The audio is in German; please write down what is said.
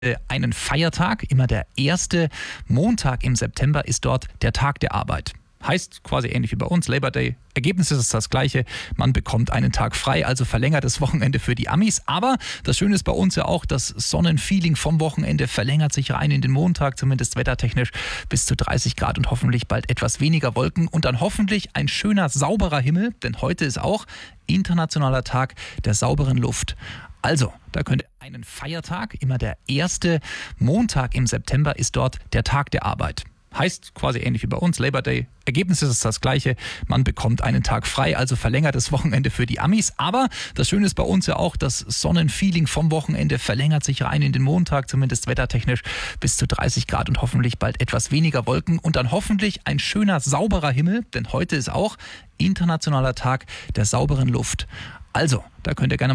einen Feiertag. Immer der erste Montag im September ist dort der Tag der Arbeit. Heißt quasi ähnlich wie bei uns, Labor Day. Ergebnis ist das gleiche, man bekommt einen Tag frei, also verlängertes Wochenende für die Amis. Aber das Schöne ist bei uns ja auch, das Sonnenfeeling vom Wochenende verlängert sich rein in den Montag, zumindest wettertechnisch bis zu 30 Grad und hoffentlich bald etwas weniger Wolken. Und dann hoffentlich ein schöner, sauberer Himmel, denn heute ist auch Internationaler Tag der sauberen Luft. Also, da könnt ihr einen Feiertag, immer der erste Montag im September ist dort der Tag der Arbeit. Heißt quasi ähnlich wie bei uns, Labor Day. Ergebnis ist das gleiche, man bekommt einen Tag frei, also verlängertes Wochenende für die Amis. Aber das Schöne ist bei uns ja auch, das Sonnenfeeling vom Wochenende verlängert sich rein in den Montag, zumindest wettertechnisch bis zu 30 Grad und hoffentlich bald etwas weniger Wolken. Und dann hoffentlich ein schöner, sauberer Himmel, denn heute ist auch Internationaler Tag der sauberen Luft. Also, da könnt ihr gerne